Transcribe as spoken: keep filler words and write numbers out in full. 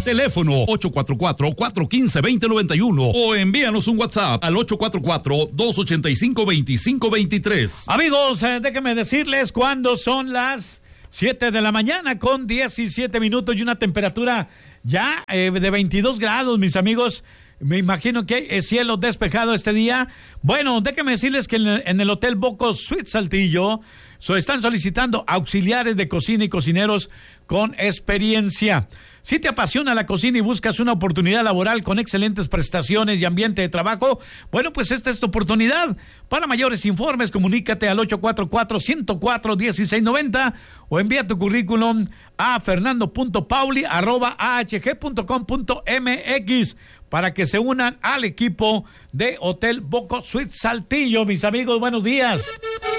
Teléfono ocho cuatro cuatro, cuatro uno cinco, dos cero nueve uno o envíanos un WhatsApp al ocho cuatro cuatro, dos ocho cinco, dos cinco dos tres. Amigos, eh, déjenme decirles cuándo son las siete de la mañana con diecisiete minutos y una temperatura ya eh, de veintidós grados, mis amigos. Me imagino que hay cielo despejado este día. Bueno, déjenme decirles que en el, en el Hotel Boco Suite Saltillo so, están solicitando auxiliares de cocina y cocineros con experiencia. Si te apasiona la cocina y buscas una oportunidad laboral con excelentes prestaciones y ambiente de trabajo, bueno, pues esta es tu oportunidad. Para mayores informes, comunícate al ocho cuatro cuatro, uno cero cuatro, uno seis nueve cero o envía tu currículum a fernando punto pauli arroba a h g punto com punto m x para que se unan al equipo de Hotel Boco Suite Saltillo. Mis amigos, buenos días.